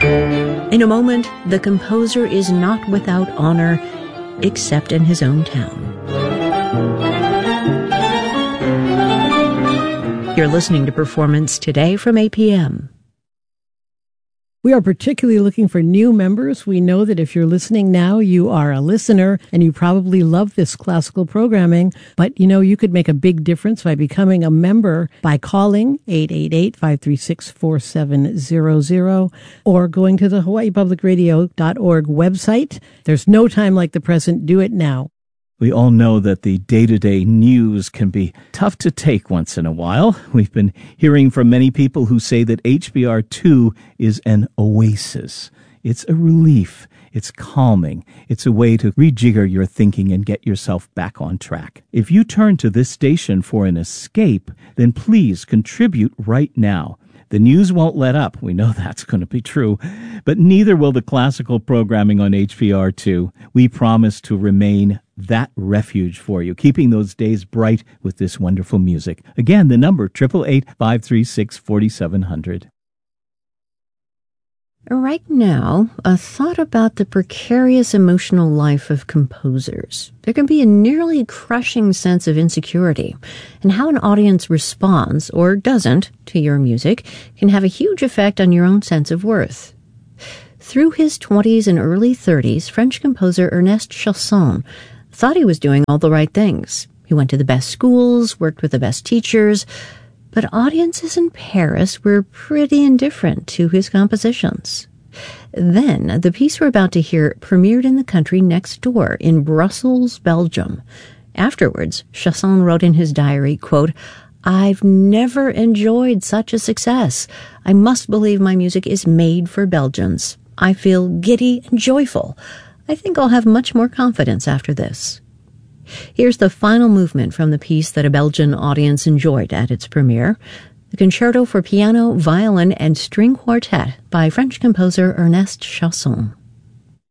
In a moment, the composer is not without honor, except in his own town. You're listening to Performance Today from APM. We are particularly looking for new members. We know that if you're listening now, you are a listener and you probably love this classical programming. But, you could make a big difference by becoming a member by calling 888-536-4700 or going to the HawaiiPublicRadio.org website. There's no time like the present. Do it now. We all know that the day-to-day news can be tough to take once in a while. We've been hearing from many people who say that HBR2 is an oasis. It's a relief. It's calming. It's a way to rejigger your thinking and get yourself back on track. If you turn to this station for an escape, then please contribute right now. The news won't let up. We know that's going to be true. But neither will the classical programming on HBR2. We promise to remain that refuge for you, keeping those days bright with this wonderful music. Again, the number, 888-536-4700. Right now, a thought about the precarious emotional life of composers. There can be a nearly crushing sense of insecurity, and how an audience responds, or doesn't, to your music can have a huge effect on your own sense of worth. Through his 20s and early 30s, French composer Ernest Chausson thought he was doing all the right things. He went to the best schools, worked with the best teachers, but audiences in Paris were pretty indifferent to his compositions. Then, the piece we're about to hear premiered in the country next door, in Brussels, Belgium. Afterwards, Chausson wrote in his diary, quote, "I've never enjoyed such a success. I must believe my music is made for Belgians. I feel giddy and joyful. I think I'll have much more confidence after this." Here's the final movement from the piece that a Belgian audience enjoyed at its premiere, the Concerto for Piano, Violin, and String Quartet by French composer Ernest Chausson.